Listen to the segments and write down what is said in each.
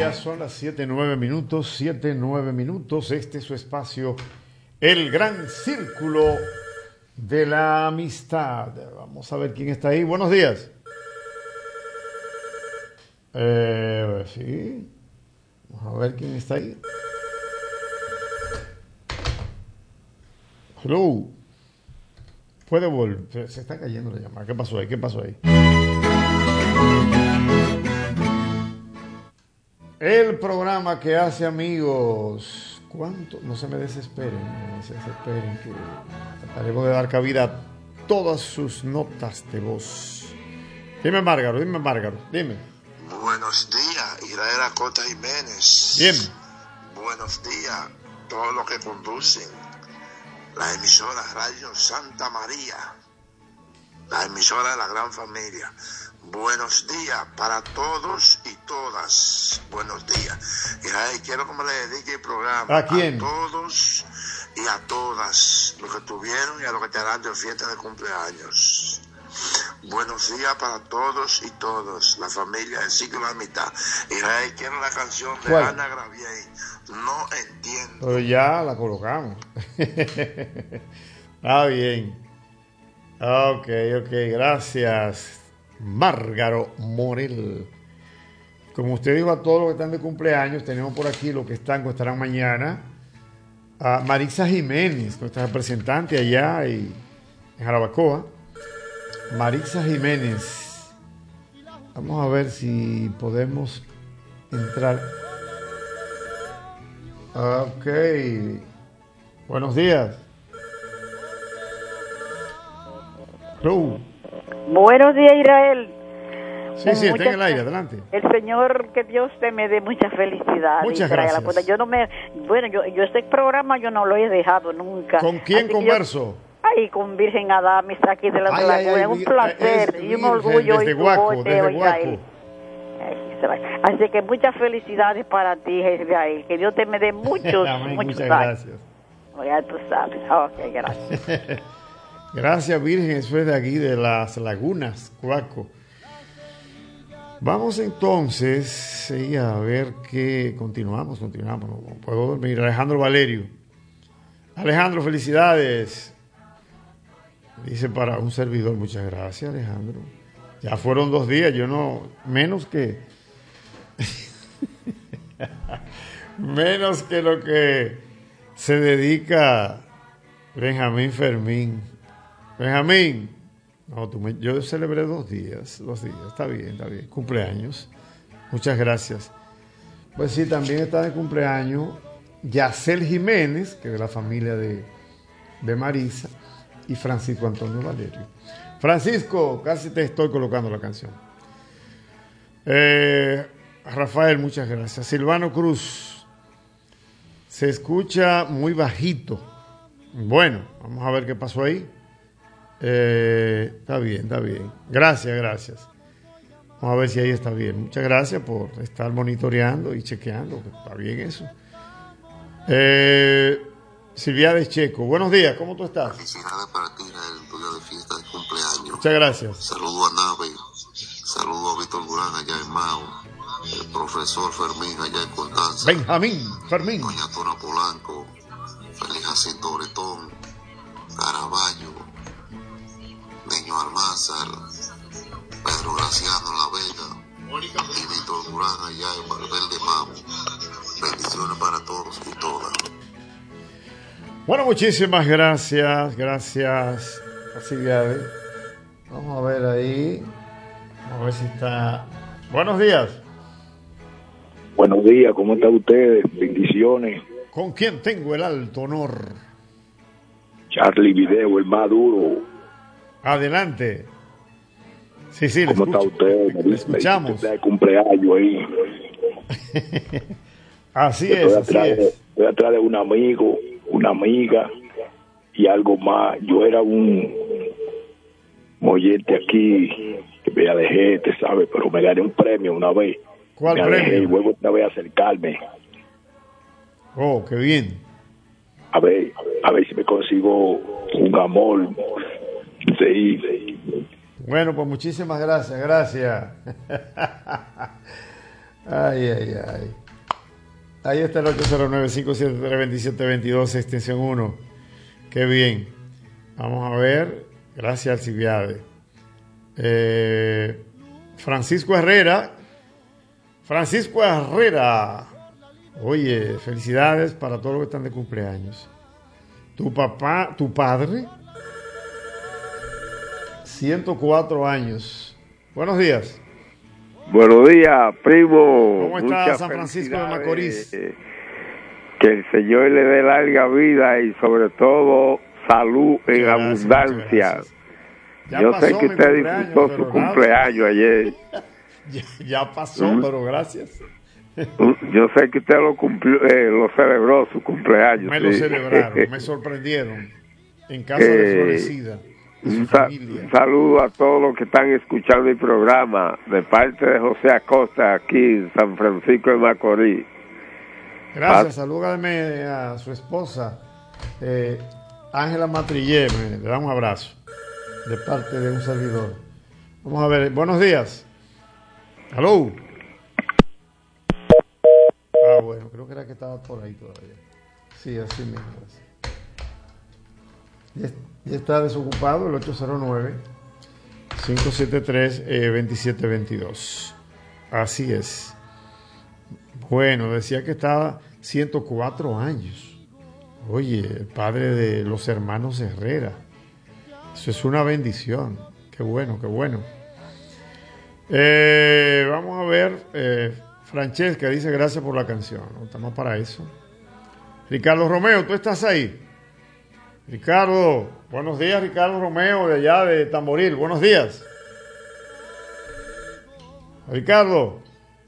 Ya son las 7:09, 7:09. Este es su espacio, el Gran Círculo de la Amistad. Vamos a ver quién está ahí. Buenos días. Sí. Vamos a ver quién está ahí. Hello. Puede volver. Se está cayendo la llamada. ¿Qué pasó ahí? ¿Qué pasó ahí? El programa que hace amigos. ¿Cuánto? No se me desesperen, que trataremos de dar cabida a todas sus notas de voz. Dime, Márgaro, dime. Buenos días, Israel Acosta Jiménez. Bien. Buenos días, todos los que conducen la emisora Radio Santa María, la emisora de la gran familia. Buenos días para todos y todas. Buenos días. Israel, quiero que me le dedique el programa ¿A quién? A todos y a todas los que tuvieron y a los que te harán de fiesta de cumpleaños. Buenos días para todos y todos, la familia del ciclo de la mitad. Israel, quiero la canción de ¿Cuál? Ana Gravier, No Entiendo. Pero ya la colocamos. Está bien. Ok, gracias, Márgaro Morel. Como usted dijo, a todos los que están de cumpleaños, tenemos por aquí los que estarán mañana. A Marisa Jiménez, nuestra representante allá en Jarabacoa. Marisa Jiménez. Vamos a ver si podemos entrar. Ok. Buenos días. Hello. Buenos días, Israel. Sí, está en el aire, adelante. El Señor, que Dios te me dé mucha felicidad. Muchas Israel. gracias. Yo este programa yo no lo he dejado nunca. ¿Con quién converso? Con Virgen Adamis, aquí de la Laguna. Es un placer y un orgullo. Desde Guaco. Así que muchas felicidades para ti, Israel. Que Dios te me dé muchos Amén, muchos muchas años. gracias. Ya tú sabes. Ok, gracias. Gracias, Virgen. Eso es de aquí, de las Lagunas, Guaco. Vamos entonces a ver qué continuamos. No puedo dormir. Alejandro Valerio. Alejandro, felicidades. Dice para un servidor. Muchas gracias, Alejandro. Ya fueron 2 días. Yo no, menos que lo que se dedica Benjamín Fermín. Benjamín. No, yo celebré 2 días. Está bien. Cumpleaños. Muchas gracias. Pues sí, también está de cumpleaños Yacel Jiménez, que es de la familia de Marisa, y Francisco Antonio Valerio. Francisco, casi te estoy colocando la canción. Rafael, muchas gracias. Silvano Cruz, se escucha muy bajito. Bueno, vamos a ver qué pasó ahí. Está bien. Gracias. Vamos a ver si ahí está bien. Muchas gracias por estar monitoreando y chequeando. Está bien eso. Silvia de Checo, buenos días, ¿cómo tú estás? Felicidades para ti, el tuyo de fiesta de cumpleaños. Muchas gracias. Saludo a Nave, saludo a Víctor Durán allá en Mao, el profesor Fermín allá en Constanza, Benjamín Fermín, doña Tona Polanco, Félix Jacinto Bretón, Caraballo, Niño Almázar, Pedro Graciano La Vega y Víctor Durán allá en Valverde Mao. Bendiciones para todos y todas. Bueno, muchísimas gracias. Silvia. Vamos a ver ahí. Vamos a ver si está. Buenos días. Buenos días, ¿cómo están ustedes? Bendiciones. ¿Con quién tengo el alto honor? Charlie Video, el más duro. Adelante. Sí, ¿Cómo está usted? Le escuchamos. De cumpleaños ahí. Así es. Estoy atrás de un amigo, una amiga y algo más. Yo era un mollete aquí que me alejé, te sabes, pero me gané un premio una vez. ¿Cuál me premio? Alejé y luego otra vez acercarme. Oh, qué bien. A ver si me consigo un amor. Sí. Bueno, pues muchísimas gracias. Ay, ay, ay. Ahí está el 809-573-2722, extensión 1. Qué bien. Vamos a ver. Gracias, Alcibiade. Francisco Herrera. Oye, felicidades para todos los que están de cumpleaños. Tu padre, 104 años. Buenos días. Buenos días, primo. ¿Cómo está San Francisco de Macorís? Que el Señor le dé larga vida y sobre todo salud en abundancia. Yo sé que usted disfrutó su cumpleaños ayer. Ya pasó, pero gracias. Yo sé que usted lo celebró su cumpleaños. Me lo celebraron, me sorprendieron en casa de Florecida. Un saludo a todos los que están escuchando el programa de parte de José Acosta aquí en San Francisco de Macorís. Gracias, salúdame a su esposa Ángela Matrillé, le damos un abrazo de parte de un servidor. Vamos a ver, buenos días. Aló. Bueno, creo que era que estaba por ahí todavía. Sí, así mismo. Ya está desocupado el 809-573-2722. Así es. Bueno, decía que estaba 104 años. Oye, el padre de los hermanos Herrera. Eso es una bendición. Qué bueno, qué bueno. Vamos a ver. Francesca dice gracias por la canción. ¿No? Estamos para eso. Ricardo Romeo, ¿tú estás ahí? Ricardo, buenos días, Ricardo Romeo, de allá de Tamboril. Buenos días. Ricardo.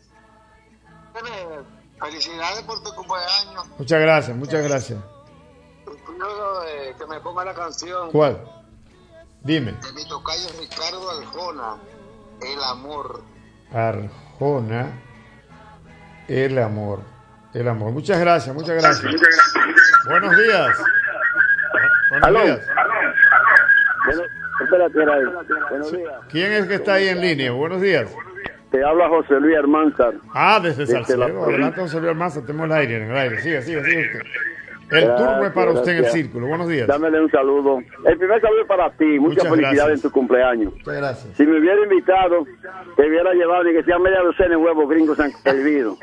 Felicidades por tu cumpleaños. Muchas gracias, muchas gracias. Que me ponga la canción. ¿Cuál? Dime. De mi tocayo Ricardo Arjona, El Amor. Arjona, El Amor. El Amor. Muchas gracias, muchas gracias. Buenos días. Buenos días. Bueno, espérate, buenos días. ¿Quién es que está ahí en línea? Buenos días. Te habla José Luis Almanzar. Desde Salcedo. Adelante, José Luis Almanzar. Tenemos el aire, en el aire. Sigue usted. El turno es para usted en el círculo. Buenos días. Dámele un saludo. El primer saludo es para ti. Muchas felicidades en tu cumpleaños. Muchas gracias. Si me hubiera invitado, te hubiera llevado y que sea media docena de huevos gringos servidos.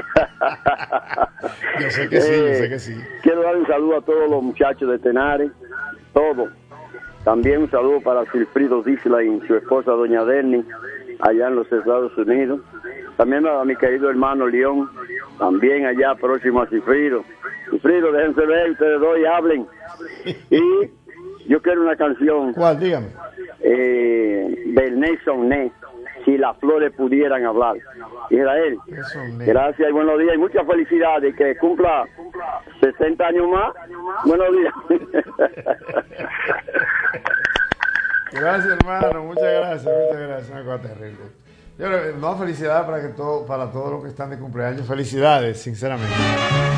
Yo sé que sí. Quiero dar un saludo a todos los muchachos de Tenares. Todos. También un saludo para Silfrido Disla y su esposa Doña Denny, allá en los Estados Unidos. También a mi querido hermano León, también allá próximo a Silfrido. Silfrido, déjense ver, ustedes dos y hablen. Y yo quiero una canción. ¿Cuál? Dígame. Del Nelson Ness, Si las flores pudieran hablar. Israel, gracias y buenos días y muchas felicidades. Que cumpla 60 años más. Buenos días. Gracias, hermano. Muchas gracias. Una cosa terrible. Felicidades para todos los que están de cumpleaños. Felicidades, sinceramente.